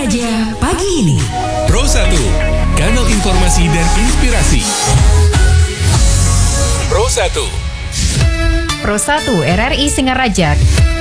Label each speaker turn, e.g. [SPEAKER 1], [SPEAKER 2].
[SPEAKER 1] saja pagi ini.
[SPEAKER 2] Pro 1, kanal informasi dan inspirasi. Pro 1.
[SPEAKER 3] Pro 1 RRI Singaraja